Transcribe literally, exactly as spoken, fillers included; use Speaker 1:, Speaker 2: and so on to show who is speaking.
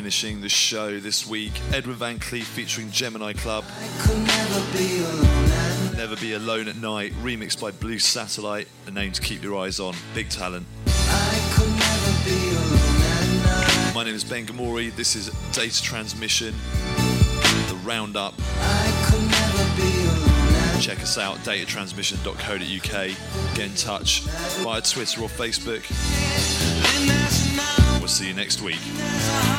Speaker 1: finishing the show this week. Edwin Van Cleef featuring Gemini Club.
Speaker 2: Never be alone at night.
Speaker 1: Never Be Alone at Night, remixed by Blue Satellite, a name to keep your eyes on. Big talent.
Speaker 2: I could never be alone at night.
Speaker 1: My name is Ben Gamori. This is Data Transmission, the Roundup.
Speaker 2: I could never be alone at night.
Speaker 1: Check us out, data transmission dot co dot uk. Get in touch via Twitter or Facebook. We'll see you next week.